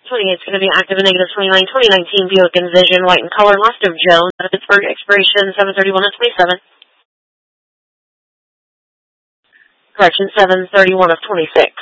28 is going to be active and negative 29, 2019 Buick Envision, white in color, lost of Jones, out of Pittsburgh, expiration 7/31 of 27. Correction, 7/31 of 26.